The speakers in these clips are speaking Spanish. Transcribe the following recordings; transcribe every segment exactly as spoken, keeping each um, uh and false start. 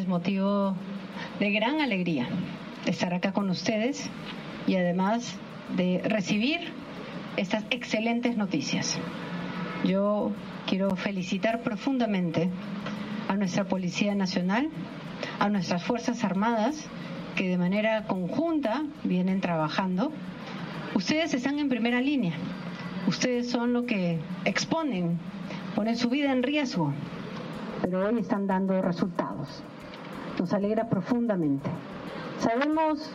es motivo de gran alegría de estar acá con ustedes y además de recibir estas excelentes noticias. Yo quiero felicitar profundamente a nuestra Policía Nacional, a nuestras Fuerzas Armadas, que de manera conjunta vienen trabajando. Ustedes están en primera línea. Ustedes son los que exponen, ponen su vida en riesgo, pero hoy están dando resultados. Nos alegra profundamente. Sabemos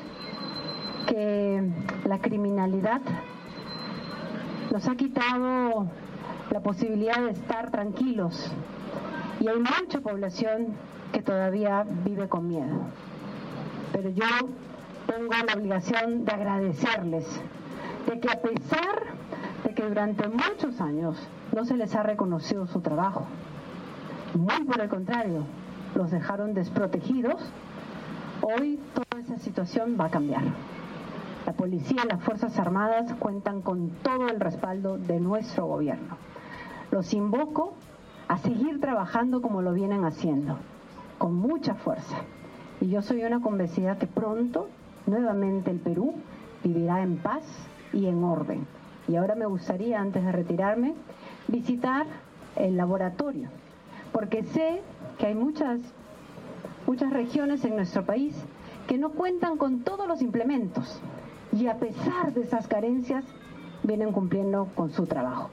que la criminalidad nos ha quitado la posibilidad de estar tranquilos y hay mucha población que todavía vive con miedo. Pero yo tengo la obligación de agradecerles de que a pesar de que durante muchos años no se les ha reconocido su trabajo, muy por el contrario, los dejaron desprotegidos, hoy toda esa situación va a cambiar. La policía y las Fuerzas Armadas cuentan con todo el respaldo de nuestro gobierno. Los invoco a seguir trabajando como lo vienen haciendo, con mucha fuerza. Y yo soy una convencida que pronto, nuevamente el Perú vivirá en paz y en orden. Y ahora me gustaría, antes de retirarme, visitar el laboratorio, porque sé que hay muchas, muchas regiones en nuestro país que no cuentan con todos los implementos y a pesar de esas carencias vienen cumpliendo con su trabajo.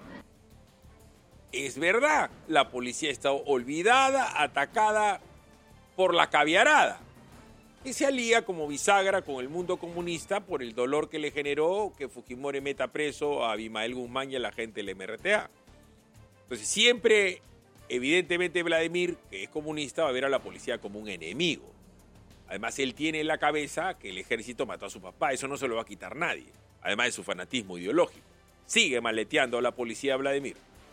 Es verdad, la policía está olvidada, atacada por la caviarada, que se alía como bisagra con el mundo comunista por el dolor que le generó que Fujimori meta preso a Abimael Guzmán y a la gente del M R T A. Entonces siempre, evidentemente, Vladimir, que es comunista, va a ver a la policía como un enemigo. Además, él tiene en la cabeza que el ejército mató a su papá. Eso no se lo va a quitar nadie, además de su fanatismo ideológico. Sigue maleteando a la policía Vladimir.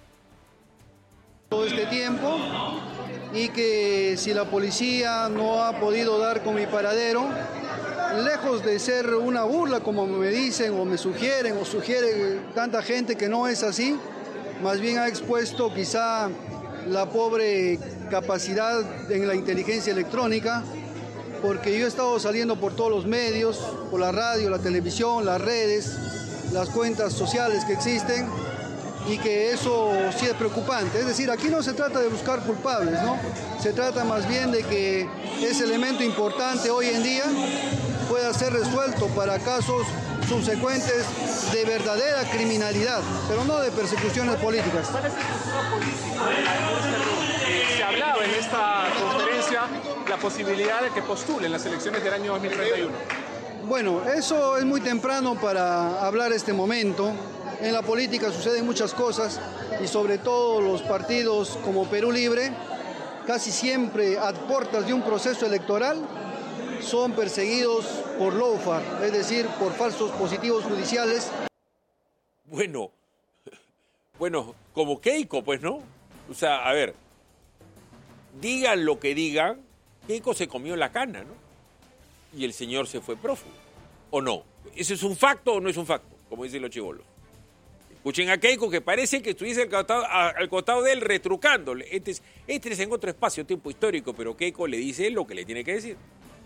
Todo este tiempo, y que si la policía no ha podido dar con mi paradero, lejos de ser una burla como me dicen o me sugieren o sugiere tanta gente que no es así, más bien ha expuesto quizá la pobre capacidad en la inteligencia electrónica, porque yo he estado saliendo por todos los medios, por la radio, la televisión, las redes, las cuentas sociales que existen, y que eso sí es preocupante. Es decir, aquí no se trata de buscar culpables, ¿no? Se trata más bien de que ese elemento importante hoy en día pueda ser resuelto para casos subsecuentes de verdadera criminalidad, pero no de persecuciones políticas. ¿Cuál es el futuro político de la Se hablaba en esta conferencia la posibilidad de que postule en las elecciones del año dos mil treinta y uno. Bueno, eso es muy temprano para hablar este momento. En la política suceden muchas cosas y sobre todo los partidos como Perú Libre, casi siempre a puertas de un proceso electoral, son perseguidos por lawfare, es decir, por falsos positivos judiciales. Bueno, bueno, como Keiko, pues, ¿no? O sea, a ver, digan lo que digan, Keiko se comió la cana, ¿no? Y el señor se fue prófugo, ¿o no? ¿Eso es un facto o no es un facto? Como dicen los chibolos. Escuchen a Keiko, que parece que estuviese al costado, al costado de él retrucándole. Este es, este es en otro espacio, tiempo histórico, pero Keiko le dice lo que le tiene que decir.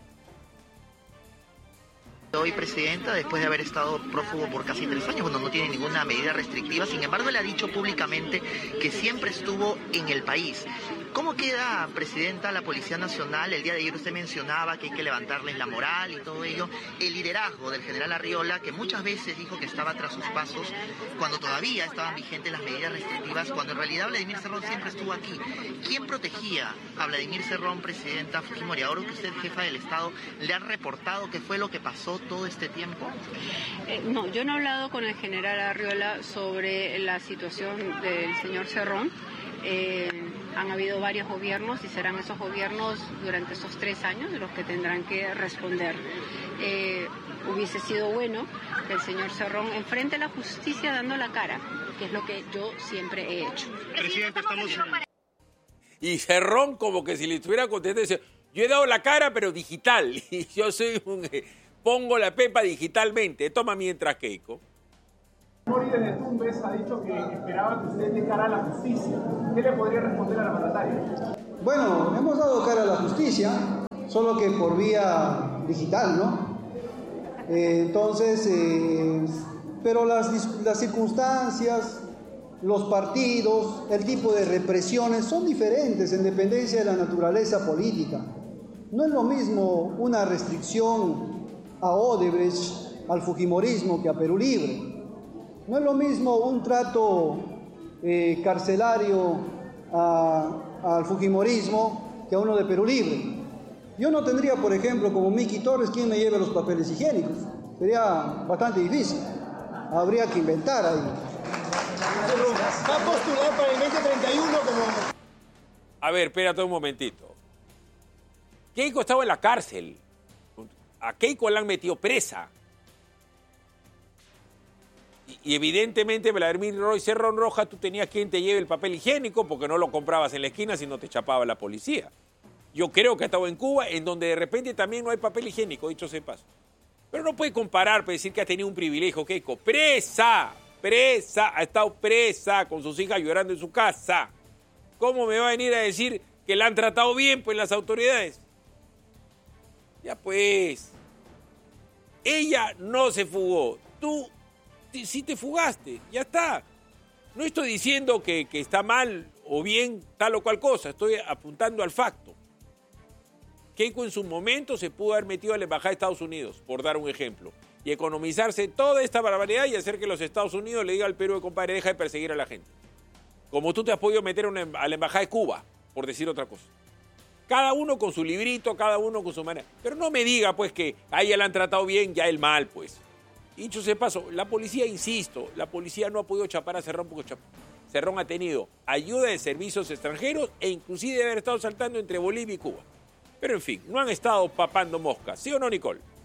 Hoy presidenta, después de haber estado prófugo por casi tres años, cuando no tiene ninguna medida restrictiva, sin embargo, le ha dicho públicamente que siempre estuvo en el país. ¿Cómo queda, presidenta, la Policía Nacional? El día de ayer usted mencionaba que hay que levantarles la moral y todo ello. El liderazgo del general Arriola, que muchas veces dijo que estaba tras sus pasos cuando todavía estaban vigentes las medidas restrictivas, cuando en realidad Vladimir Cerrón siempre estuvo aquí. ¿Quién protegía a Vladimir Cerrón, presidenta Fujimori? Ahora que usted es jefa del Estado, ¿le han reportado qué fue lo que pasó todo este tiempo? Eh, no, yo no he hablado con el general Arriola sobre la situación del señor Cerrón. Eh, han habido varios gobiernos y serán esos gobiernos durante esos tres años los que tendrán que responder. Eh, hubiese sido bueno que el señor Cerrón enfrente a la justicia dando la cara, que es lo que yo siempre he hecho. Presidente, estamos... Y Cerrón como que si le estuviera contento, dice, yo he dado la cara pero digital, y yo soy un... pongo la pepa digitalmente, toma mientras Keiko. Fujimori desde Tumbes ha dicho que esperaba que usted dé cara a la justicia. ¿Qué le podría responder a la mandataria? Bueno, hemos dado cara a la justicia solo que por vía digital, ¿no? Eh, entonces, eh, pero las, las circunstancias, los partidos, el tipo de represiones son diferentes en dependencia de la naturaleza política. No es lo mismo una restricción a Odebrecht, al Fujimorismo, que a Perú Libre. No es lo mismo un trato eh, carcelario a, al Fujimorismo que a uno de Perú Libre. Yo no tendría, por ejemplo, como Miki Torres, quien me lleve los papeles higiénicos. Sería bastante difícil. Habría que inventar ahí. ¿Va a postular para el veinte treinta y uno como...? A ver, espérate un momentito. Keiko estaba en la cárcel. A Keiko la han metido presa. Y, y evidentemente, Vladimir Roy Cerrón Roja, tú tenías quien te lleve el papel higiénico porque no lo comprabas en la esquina si no te chapaba la policía. Yo creo que ha estado en Cuba, en donde de repente también no hay papel higiénico, dicho sea de paso. Pero no puede comparar, puede decir que ha tenido un privilegio, Keiko. ¡Presa! ¡Presa! Ha estado presa con sus hijas llorando en su casa. ¿Cómo me va a venir a decir que la han tratado bien, pues, las autoridades? Ya pues. Ella no se fugó. Tú sí te fugaste. Ya está. No estoy diciendo que, que está mal o bien tal o cual cosa. Estoy apuntando al facto. Keiko en su momento se pudo haber metido a la Embajada de Estados Unidos, por dar un ejemplo, y economizarse toda esta barbaridad y hacer que los Estados Unidos le diga al Perú, compadre, deja de perseguir a la gente. Como tú te has podido meter una, a la Embajada de Cuba, por decir otra cosa. Cada uno con su librito, cada uno con su manera. Pero no me diga, pues, que a ella la han tratado bien, ya el mal, pues. Dicho sea de paso, la policía, insisto, la policía no ha podido chapar a Cerrón porque Cerrón ha tenido ayuda de servicios extranjeros e inclusive de haber estado saltando entre Bolivia y Cuba. Pero en fin, no han estado papando moscas, ¿sí o no, Nicole?